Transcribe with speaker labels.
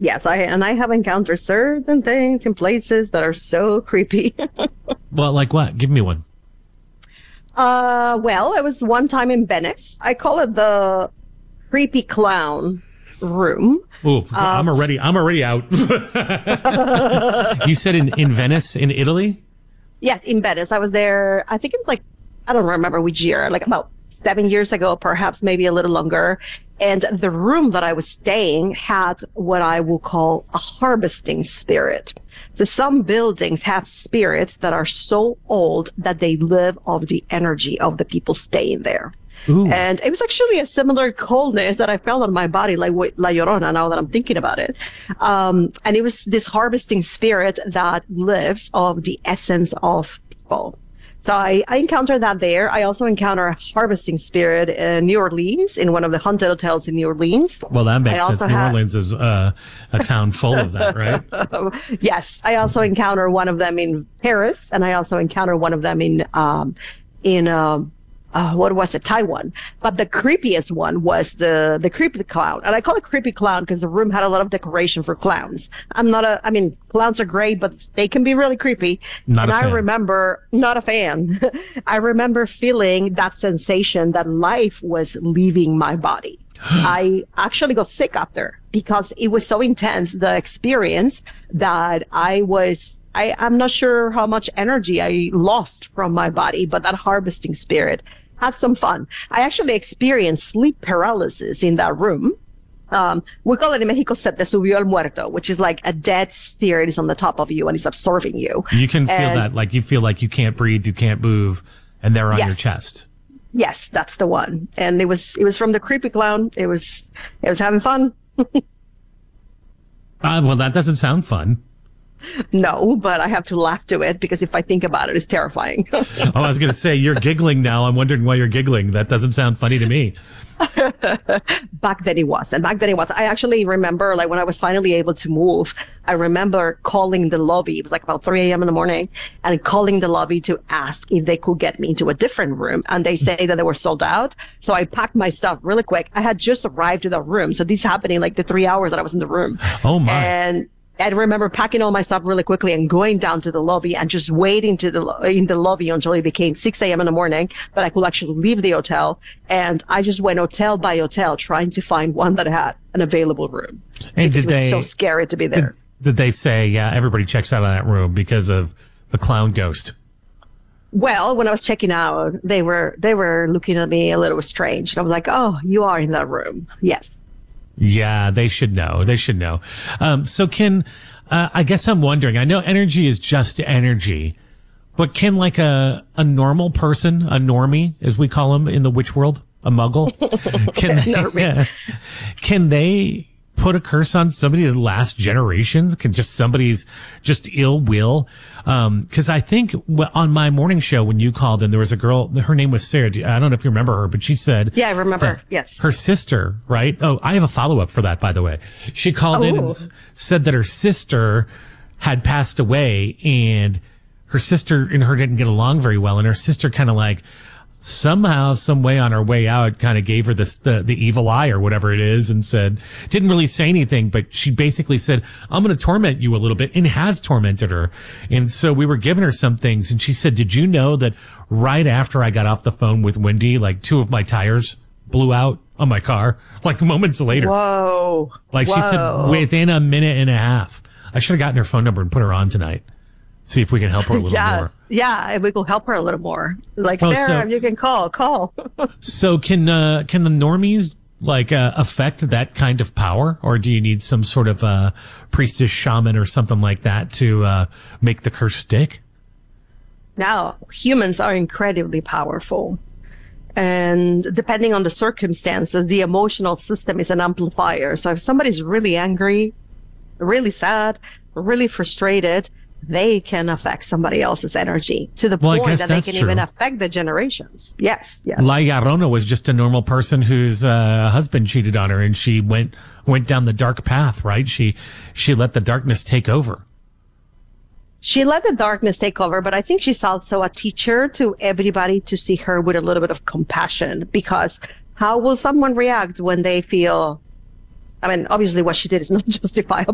Speaker 1: Yes, I have encountered certain things in places that are so creepy.
Speaker 2: Well, like what? Give me one.
Speaker 1: Well, it was one time in Venice. I call it the creepy clown room.
Speaker 2: Oh, I'm already out. You said in Venice, in Italy?
Speaker 1: Yes, in Venice. I was there, I think it was like, I don't remember which year, like about 7 years ago, perhaps maybe a little longer. And the room that I was staying had what I will call a harvesting spirit. So some buildings have spirits that are so old that they live off the energy of the people staying there.
Speaker 2: Ooh.
Speaker 1: And it was actually a similar coldness that I felt on my body, like with La Llorona, now that I'm thinking about it. And it was this harvesting spirit that lives of the essence of people. So I encountered that there. I also encountered a harvesting spirit in New Orleans, in one of the haunted hotels in New Orleans.
Speaker 2: Well, that makes sense. New Orleans is a town full of that, right?
Speaker 1: Yes. I also encountered one of them in Paris, and I also encountered one of them in what was it, Taiwan. But the creepiest one was the creepy clown. And I call it creepy clown because the room had a lot of decoration for clowns. Clowns are great, but they can be really creepy.
Speaker 2: Not
Speaker 1: a fan. I remember feeling that sensation that life was leaving my body. I actually got sick after because it was so intense, the experience, that I'm not sure how much energy I lost from my body, but that harvesting spirit had some fun. I actually experienced sleep paralysis in that room. We call it in Mexico, se te subió el muerto, which is like a dead spirit is on the top of you and is absorbing you.
Speaker 2: You can feel that, like you feel like you can't breathe, you can't move, and they're on your chest.
Speaker 1: Yes, that's the one. And it was from the creepy clown. It was having fun.
Speaker 2: Well, that doesn't sound fun.
Speaker 1: No, but I have to laugh to it because if I think about it, it's terrifying.
Speaker 2: Oh, I was going to say, you're giggling now. I'm wondering why you're giggling. That doesn't sound funny to me.
Speaker 1: Back then it was. I actually remember, like, when I was finally able to move, I remember calling the lobby. It was like about 3 a.m. in the morning, and calling the lobby to ask if they could get me into a different room. And they say that they were sold out. So I packed my stuff really quick. I had just arrived to the room. So this happened in like the 3 hours that I was in the room.
Speaker 2: Oh, my.
Speaker 1: And I remember packing all my stuff really quickly and going down to the lobby and just waiting in the lobby until it became 6 a.m. in the morning, but I could actually leave the hotel. And I just went hotel by hotel trying to find one that had an available room.
Speaker 2: And
Speaker 1: it was so scary to be there.
Speaker 2: Did they say, yeah, everybody checks out of that room because of the clown ghost?
Speaker 1: Well, when I was checking out, they were looking at me a little strange. And I was like, oh, you are in that room. Yes.
Speaker 2: Yeah, they should know. So I guess I'm wondering, I know energy is just energy, but can like a normal person, a normie, as we call them in the witch world, a muggle, can they put a curse on somebody that last generations? Can just somebody's just ill will? Cause I think on my morning show, when you called in, there was a girl, her name was Sarah. I don't know if you remember her, but she said,
Speaker 1: yeah, I remember. Yes.
Speaker 2: Her sister, right? Oh, I have a follow up for that, by the way. She called in and said that her sister had passed away, and her sister and her didn't get along very well. And her sister kind of like, somehow, some way on her way out, kind of gave her the evil eye or whatever it is, and said, didn't really say anything, but she basically said, I'm going to torment you a little bit, and has tormented her. And so we were giving her some things, and she said, did you know that right after I got off the phone with Wendy, like 2 of my tires blew out on my car, like moments later?
Speaker 1: Whoa.
Speaker 2: Like she said, within a minute and a half. I should have gotten her phone number and put her on tonight. See if we can help her a little more.
Speaker 1: Yeah, we could help her a little more. Like, Sarah, you can call.
Speaker 2: So can the normies like affect that kind of power, or do you need some sort of priestess, shaman, or something like that to make the curse stick?
Speaker 1: Now, humans are incredibly powerful, and depending on the circumstances, the emotional system is an amplifier. So if somebody's really angry, really sad, really frustrated, they can affect somebody else's energy to the point that they can even affect the generations. Yes.
Speaker 2: La Llorona was just a normal person whose husband cheated on her, and she went down the dark path, right? She let the darkness take over.
Speaker 1: She let the darkness take over, but I think she's also a teacher to everybody to see her with a little bit of compassion, because how will someone react when they feel, I mean, obviously what she did is not justifiable,